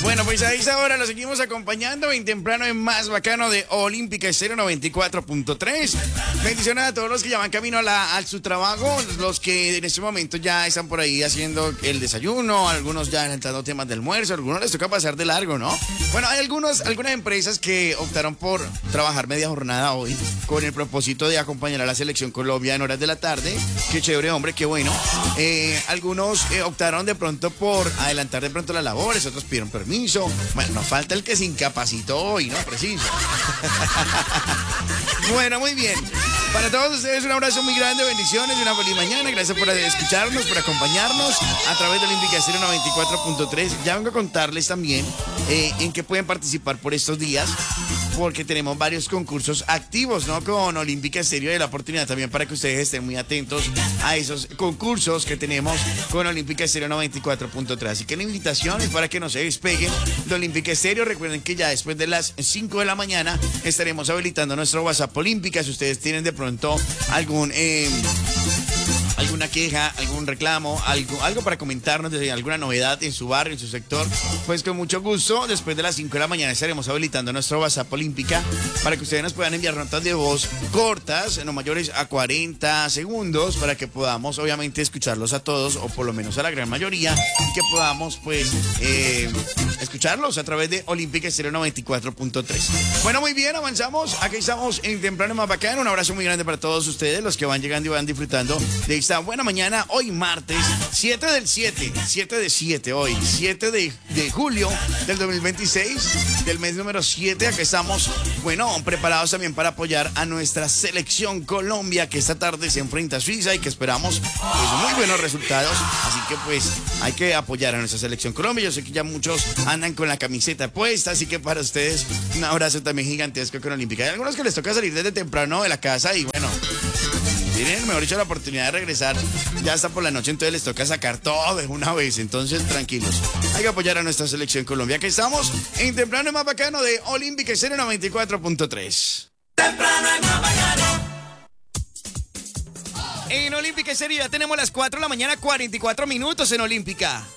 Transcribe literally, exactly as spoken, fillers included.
Bueno, pues a esa hora lo seguimos acompañando bien temprano en Más Bacano de Olímpica Estéreo noventa y cuatro punto tres. Bendiciones a todos los que ya van camino a, la, a su trabajo, los que en este momento ya están por ahí haciendo el desayuno, algunos ya entrando temas de almuerzo, a algunos les toca pasar de largo, ¿no? Bueno, hay algunos, algunas empresas que optaron por trabajar media jornada hoy con el propósito de acompañar a la selección Colombia en horas de la tarde. Qué chévere, hombre, qué bueno. Eh, algunos eh, optaron de pronto por adelantar de pronto las labores, otros pidieron permiso. Bueno, nos falta el que se incapacitó hoy, ¿no? Preciso. Bueno, muy bien. Para todos ustedes un abrazo muy grande, bendiciones y una feliz mañana. Gracias por escucharnos, por acompañarnos a través de Olímpica Estéreo noventa y cuatro punto tres. Ya vengo a contarles también eh, en qué pueden participar por estos días, porque tenemos varios concursos activos, ¿no? Con Olímpica Estéreo, de la oportunidad también para que ustedes estén muy atentos a esos concursos que tenemos con Olímpica Estéreo noventa y cuatro punto tres. Así que la invitación es para que no se despeguen de Olímpica Estéreo. Recuerden que ya después de las cinco de la mañana estaremos habilitando nuestro WhatsApp Olímpica. Si ustedes tienen de pronto algún... Eh, alguna queja, algún reclamo, algo, algo para comentarnos de alguna novedad en su barrio, en su sector, pues con mucho gusto, después de las cinco de la mañana estaremos habilitando nuestro WhatsApp Olímpica para que ustedes nos puedan enviar notas de voz cortas, no mayores a cuarenta segundos, para que podamos obviamente escucharlos a todos, o por lo menos a la gran mayoría, y que podamos pues eh, escucharlos a través de Olímpica Estéreo noventa y cuatro punto tres. Bueno, muy bien, avanzamos, aquí estamos en Temprano Más Bacano. Un abrazo muy grande para todos ustedes, los que van llegando y van disfrutando de esta buena mañana, hoy martes siete del siete, siete de siete hoy, siete de, de julio del dos mil veintiséis, del mes número siete. Aquí estamos, bueno, preparados también para apoyar a nuestra selección Colombia, que esta tarde se enfrenta a Suiza y que esperamos pues muy buenos resultados. Así que pues hay que apoyar a nuestra selección Colombia. Yo sé que ya muchos andan con la camiseta puesta, así que para ustedes un abrazo también gigantesco con Olímpica. Hay algunos que les toca salir desde temprano de la casa y bueno, tienen, mejor dicho, la oportunidad de regresar ya hasta por la noche, entonces les toca sacar todo de una vez. Entonces, tranquilos. Hay que apoyar a nuestra selección Colombia, que estamos en Temprano Más Bacano de Olímpica Estéreo noventa y cuatro punto tres. Temprano es más bacano. En Olímpica Estéreo ya tenemos las cuatro de la mañana, cuarenta y cuatro minutos en Olímpica.